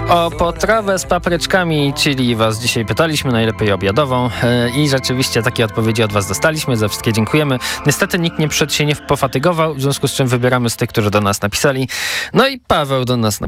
O potrawę z papryczkami chili was dzisiaj pytaliśmy, najlepiej obiadową i rzeczywiście takie odpowiedzi od was dostaliśmy, za wszystkie dziękujemy. Niestety nikt nie pofatygował, w związku z czym wybieramy z tych, którzy do nas napisali. No i Paweł do nas napisał.